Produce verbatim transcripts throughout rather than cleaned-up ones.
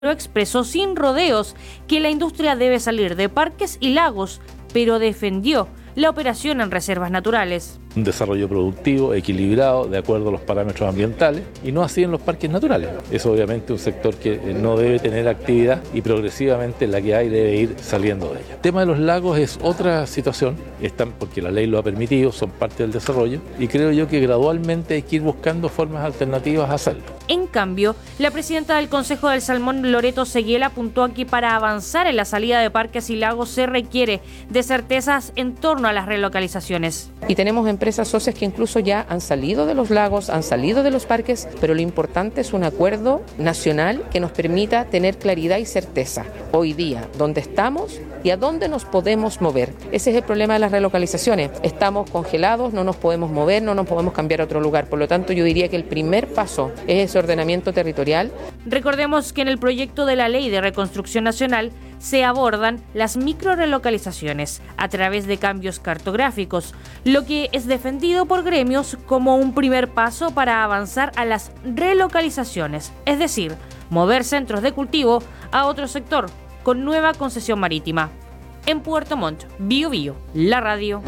expresó sin rodeos que la industria debe salir de parques y lagos, pero defendió la operación en reservas naturales. Un desarrollo productivo, equilibrado, de acuerdo a los parámetros ambientales, y no así en los parques naturales. Es obviamente un sector que no debe tener actividad y progresivamente la que hay debe ir saliendo de ella. El tema de los lagos es otra situación, están porque la ley lo ha permitido, son parte del desarrollo, y creo yo que gradualmente hay que ir buscando formas alternativas a hacerlo. En cambio, la presidenta del Consejo del Salmón, Loreto Seguiel, apuntó que para avanzar en la salida de parques y lagos se requiere de certezas en torno a las relocalizaciones. Y tenemos empresas socias que incluso ya han salido de los lagos, han salido de los parques, pero lo importante es un acuerdo nacional que nos permita tener claridad y certeza hoy día, dónde estamos y a dónde nos podemos mover. Ese es el problema de las relocalizaciones. Estamos congelados, no nos podemos mover, no nos podemos cambiar a otro lugar. Por lo tanto, yo diría que el primer paso es ese ordenamiento territorial. Recordemos que en el proyecto de la Ley de Reconstrucción Nacional se abordan las microrelocalizaciones a través de cambios cartográficos, lo que es defendido por gremios como un primer paso para avanzar a las relocalizaciones, es decir, mover centros de cultivo a otro sector con nueva concesión marítima. En Puerto Montt, Bío Bío, la radio.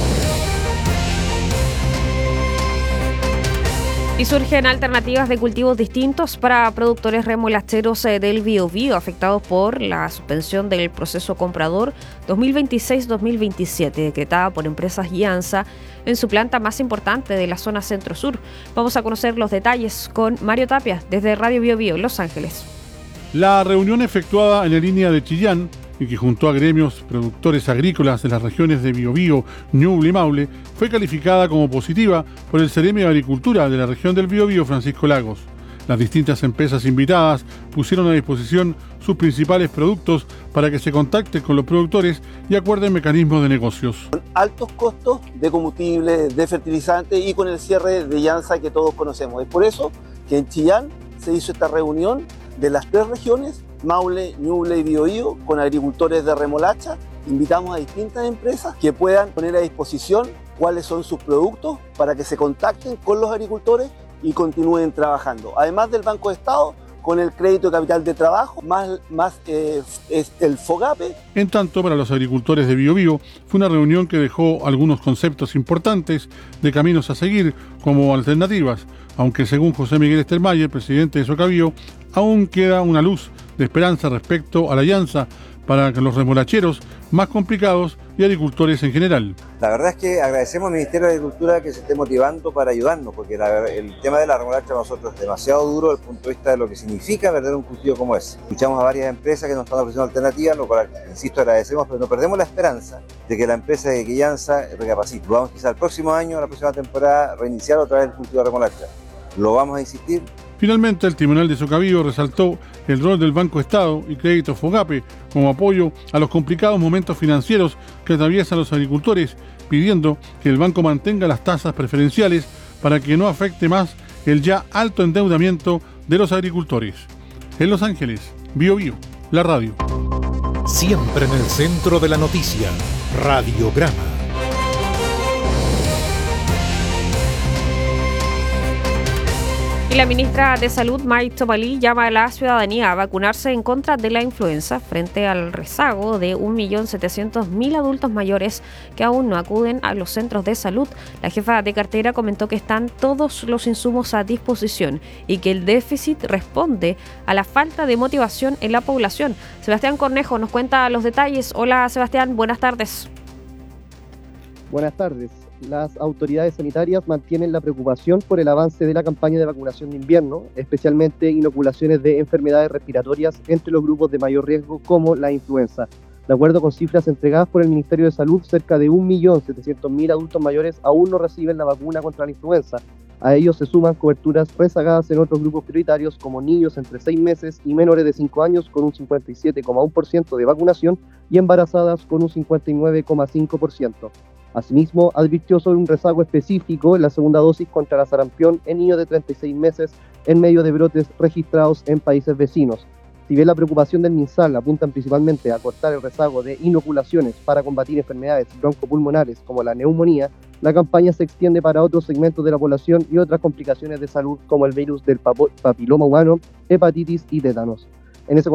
Y surgen alternativas de cultivos distintos para productores remolacheros del Biobío afectados por la suspensión del proceso comprador dos mil veintiséis dos mil veintisiete decretada por Empresas Gianza en su planta más importante de la zona centro-sur. Vamos a conocer los detalles con Mario Tapia desde Radio Biobío, Los Ángeles. La reunión efectuada en la línea de Chillán y que juntó a gremios productores agrícolas de las regiones de Biobío, Ñuble y Maule, fue calificada como positiva por el Ceremi de Agricultura de la región del Biobío, Francisco Lagos. Las distintas empresas invitadas pusieron a disposición sus principales productos para que se contacten con los productores y acuerden mecanismos de negocios. Con altos costos de combustible, de fertilizantes y con el cierre de Gianza que todos conocemos. Es por eso que en Chillán se hizo esta reunión de las tres regiones, Maule, Ñuble y Biobío, con agricultores de remolacha. Invitamos a distintas empresas que puedan poner a disposición cuáles son sus productos para que se contacten con los agricultores y continúen trabajando. Además del Banco de Estado, con el crédito de capital de trabajo, más, más eh, es el FOGAPE. En tanto, para los agricultores de Biobío, fue una reunión que dejó algunos conceptos importantes de caminos a seguir como alternativas, aunque según José Miguel Estermayer, presidente de Socabío, aún queda una luz de esperanza respecto a la alianza para los remolacheros más complicados y agricultores en general. La verdad es que agradecemos al Ministerio de Agricultura que se esté motivando para ayudarnos, porque la, el tema de la remolacha para nosotros es demasiado duro desde el punto de vista de lo que significa perder un cultivo como ese. Escuchamos a varias empresas que nos están ofreciendo alternativas, lo cual, insisto, agradecemos, pero no perdemos la esperanza de que la empresa de Quillanza recapacite. Vamos quizá el próximo año, la próxima temporada, reiniciar otra vez el cultivo de remolacha. Lo vamos a insistir. Finalmente, el Tribunal de Socabío resaltó el rol del Banco Estado y Crédito FOGAPE como apoyo a los complicados momentos financieros que atraviesan los agricultores, pidiendo que el banco mantenga las tasas preferenciales para que no afecte más el ya alto endeudamiento de los agricultores. En Los Ángeles, Biobío, la radio. Siempre en el centro de la noticia, Radiograma. Y la ministra de Salud, May Tobalí, llama a la ciudadanía a vacunarse en contra de la influenza frente al rezago de un millón setecientos mil adultos mayores que aún no acuden a los centros de salud. La jefa de cartera comentó que están todos los insumos a disposición y que el déficit responde a la falta de motivación en la población. Sebastián Cornejo nos cuenta los detalles. Hola Sebastián, buenas tardes. Buenas tardes. Las autoridades sanitarias mantienen la preocupación por el avance de la campaña de vacunación de invierno, especialmente inoculaciones de enfermedades respiratorias entre los grupos de mayor riesgo como la influenza. De acuerdo con cifras entregadas por el Ministerio de Salud, cerca de un millón setecientos mil adultos mayores aún no reciben la vacuna contra la influenza. A ellos se suman coberturas rezagadas en otros grupos prioritarios como niños entre seis meses y menores de cinco años con un cincuenta y siete coma uno por ciento de vacunación y embarazadas con un cincuenta y nueve coma cinco por ciento. Asimismo, advirtió sobre un rezago específico en la segunda dosis contra la sarampión en niños de treinta y seis meses en medio de brotes registrados en países vecinos. Si bien la preocupación del MinSal apuntan principalmente a cortar el rezago de inoculaciones para combatir enfermedades broncopulmonares como la neumonía, la campaña se extiende para otros segmentos de la población y otras complicaciones de salud como el virus del papiloma humano, hepatitis y tétanos. en ese